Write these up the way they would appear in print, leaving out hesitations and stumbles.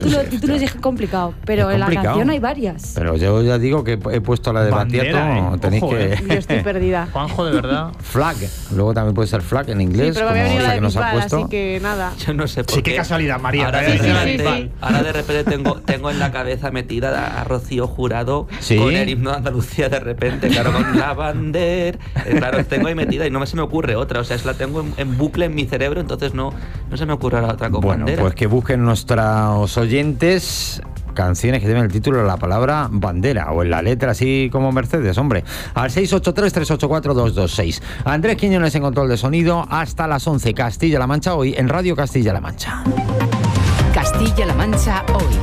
Título es complicado, pero en la canción hay varias. Pero yo ya digo que he puesto la de Battiato, tenéis que... Yo estoy perdida. Juanjo, de verdad. Flag, luego también puede ser flag en inglés, sí, pero como la que nos ha puesto. Así que nada. Yo no sé por sí, qué casualidad, María. Ahora de repente tengo en la cabeza metida a Rocío Jurado con el himno de Andalucía de repente, claro, con la bandera. Claro, tengo ahí metida y no se me ocurre otra, o sea, la tengo en bucle en mi cerebro, entonces no se me ocurre la otra con bandera. Pues que busquen nuestros oyentes canciones que lleven el título de la palabra bandera o en la letra, así como Mercedes, hombre. Al 683-384-226. Andrés Quiñones en control de sonido. Hasta las 11, Castilla-La Mancha hoy en Radio Castilla-La Mancha. Castilla-La Mancha hoy.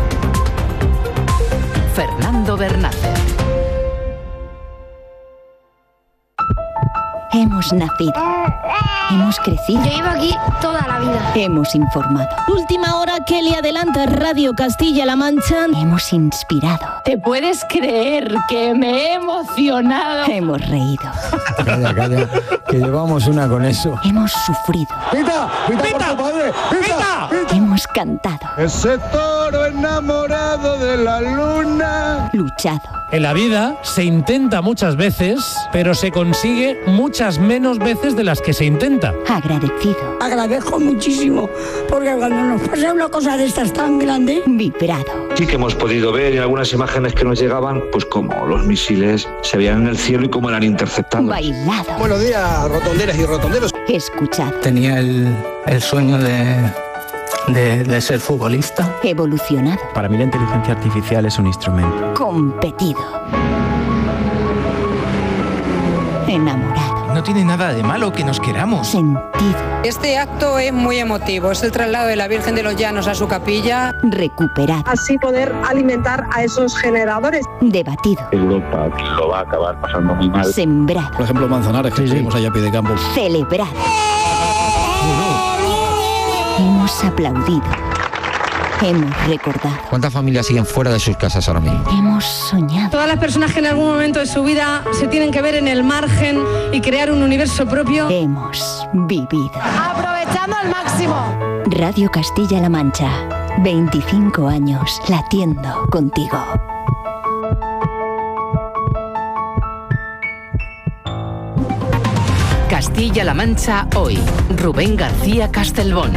Fernando Bernácer. Hemos nacido. Hemos crecido. Yo llevo aquí toda la vida. Hemos informado. Última hora que le adelanta Radio Castilla-La Mancha. Hemos inspirado. ¿Te puedes creer que me he emocionado? Hemos reído. Calla, que llevamos una con eso. Hemos sufrido. ¡Pita! ¡Pita, por tu padre! ¡Pita! Hemos cantado. Ese toro enamorado de la luna. Luchado. En la vida se intenta muchas veces, pero se consigue muchas menos veces de las que se intenta. Agradecido. Agradezco muchísimo, porque cuando nos pasa una cosa de estas tan grande, vibrado. Sí que hemos podido ver en algunas imágenes que nos llegaban, pues como los misiles se veían en el cielo y cómo eran interceptados. Bailado. Buenos días, rotonderas y rotonderos. Escuchado. Tenía el sueño de ser futbolista. Evolucionado. Para mí la inteligencia artificial es un instrumento. Competido. Enamorado. No tiene nada de malo que nos queramos. Sentido. Este acto es muy emotivo. Es el traslado de la Virgen de los Llanos a su capilla. Recuperado. Así poder alimentar a esos generadores. Debatido. Europa lo va a acabar pasando muy mal. Sembrado. Por ejemplo, Manzanares, que seguimos allá a pie de campo. Celebrado. Hemos aplaudido. Hemos recordado. ¿Cuántas familias siguen fuera de sus casas ahora mismo? Hemos soñado. Todas las personas que en algún momento de su vida se tienen que ver en el margen y crear un universo propio. Hemos vivido. Aprovechando al máximo. Radio Castilla-La Mancha. 25 años latiendo contigo. Castilla-La Mancha hoy. Rubén García Castelbón.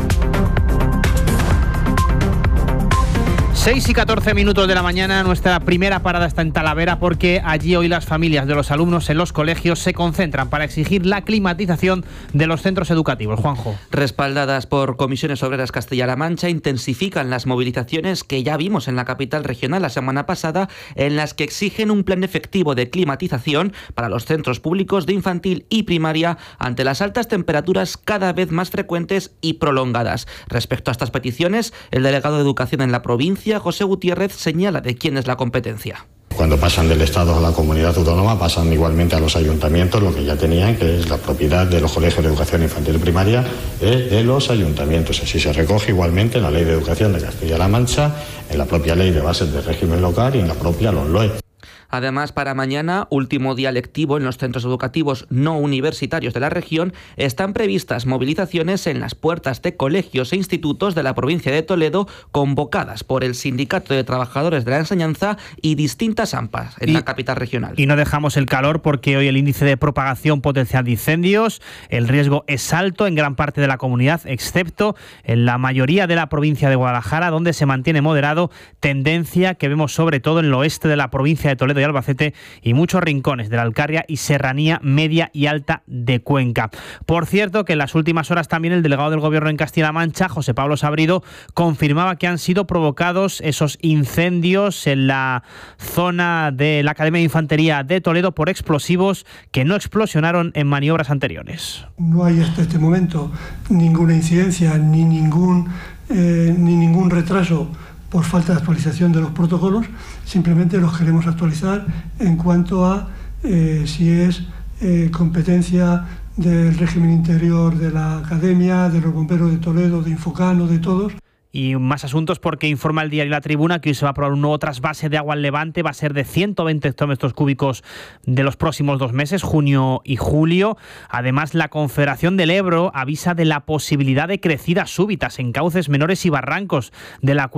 6:14 de la mañana, nuestra primera parada está en Talavera porque allí hoy las familias de los alumnos en los colegios se concentran para exigir la climatización de los centros educativos. Juanjo. Respaldadas por Comisiones Obreras Castilla-La Mancha, intensifican las movilizaciones que ya vimos en la capital regional la semana pasada, en las que exigen un plan efectivo de climatización para los centros públicos de infantil y primaria ante las altas temperaturas cada vez más frecuentes y prolongadas. Respecto a estas peticiones, el delegado de Educación en la provincia, José Gutiérrez, señala de quién es la competencia. Cuando pasan del Estado a la comunidad autónoma, pasan igualmente a los ayuntamientos, lo que ya tenían, que es la propiedad de los colegios de educación infantil y primaria de los ayuntamientos. Así se recoge igualmente en la Ley de Educación de Castilla-La Mancha, en la propia Ley de Bases de Régimen Local y en la propia LOMLOE. Además, para mañana, último día lectivo en los centros educativos no universitarios de la región, están previstas movilizaciones en las puertas de colegios e institutos de la provincia de Toledo, convocadas por el Sindicato de Trabajadores de la Enseñanza y distintas AMPAs en la capital regional. Y no dejamos el calor porque hoy el índice de propagación potencial de incendios, el riesgo es alto en gran parte de la comunidad, excepto en la mayoría de la provincia de Guadalajara, donde se mantiene moderado, tendencia que vemos sobre todo en el oeste de la provincia de Toledo y Albacete y muchos rincones de la Alcarria y serranía media y alta de Cuenca. Por cierto, que en las últimas horas también el delegado del Gobierno en Castilla-La Mancha, José Pablo Sabrido, confirmaba que han sido provocados esos incendios en la zona de la Academia de Infantería de Toledo por explosivos que no explosionaron en maniobras anteriores. No hay hasta este momento ninguna incidencia ni ningún retraso por falta de actualización de los protocolos. Simplemente los queremos actualizar en cuanto a si es competencia del régimen interior de la Academia, de los bomberos de Toledo, de Infocano, de todos. Y más asuntos porque informa el diario La Tribuna que hoy se va a aprobar un nuevo trasvase de agua al Levante. Va a ser de 120 hectómetros cúbicos de los próximos 2 meses, junio y julio. Además, la Confederación del Ebro avisa de la posibilidad de crecidas súbitas en cauces menores y barrancos de la